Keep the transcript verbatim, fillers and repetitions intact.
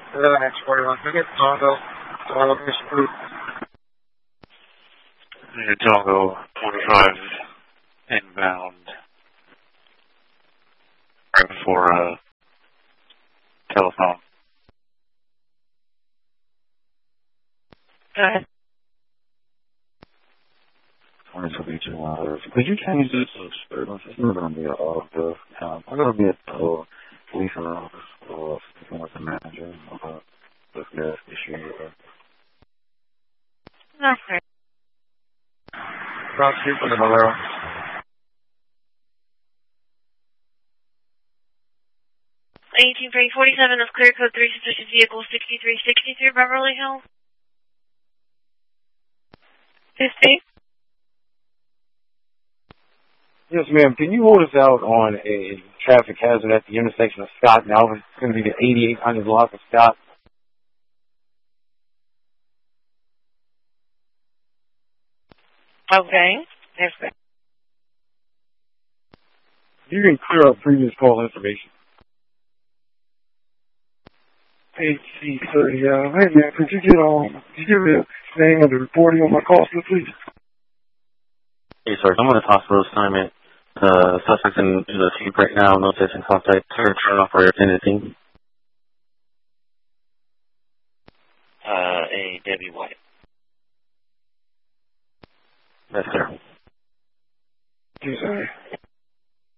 eleven X forty-one. Can I get Tongo? Tongo, please. Tongo twenty-five inbound. Right before uh, telephone. Go ahead. twenty-two B two one. Could you change this to surveillance? It's not going to be an off the um, I'm going to be at the uh, police office or speaking with the manager about this gas issue. That's right. Cross Street from the Valero. eighteen three forty-seven, that's clear code three, suspicious vehicle sixty-three sixty-three Beverly Hills. fifty. Yes, ma'am. Can you hold us out on a traffic hazard at the intersection of Scott and Alvin? It's going to be the eighty-eight hundred block of Scott. Okay. Yes, sir. You can clear up previous call information. H C thirty, uh, hey man, could you get on, could you give me a name of the reporting on my call, please? Hey, sir, I'm going to toss for assignment. Uh, suspects in the team right now, no session contact, turn operator attendant. Uh, a Debbie White. Yes, sir.